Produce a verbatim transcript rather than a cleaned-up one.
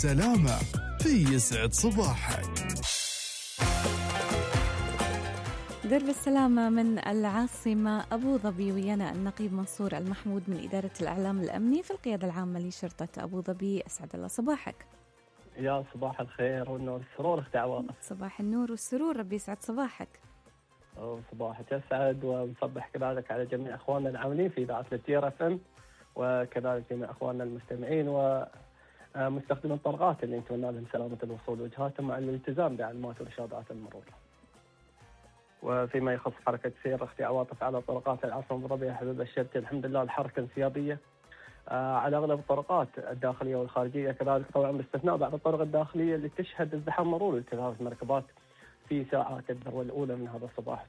سلامة في يسعد صباحك. درب السلامة من العاصمة أبو ظبي، ويانا النقيب منصور المحمود من إدارة الإعلام الأمني في القيادة العامة لشرطة أبو ظبي. أسعد الله صباحك. يا صباح الخير والنور والسرور أختي عواطف. صباح النور والسرور، ربي يسعد صباحك. صباحك أسعد، ونصبح كذلك على جميع أخواننا العاملين في إذاعة التيار اف ام، وكذلك جميع أخواننا المستمعين ومستخدمين الطرقات اللي نتمنى لهم سلامة الوصول وجهاتهم مع الالتزام بتعليمات وإرشادات المرور. وفيما يخص حركة سير أختي عواطف على طرقات العاصمة أبو ظبي حدود الشرطة، الحمد لله الحركة انسيابية آه على أغلب الطرقات الداخلية والخارجية، كذلك طبعا باستثناء بعض الطرق الداخلية اللي تشهد ازدحام مرور لتجاوز المركبات في ساعات الذروة الأولى من هذا الصباح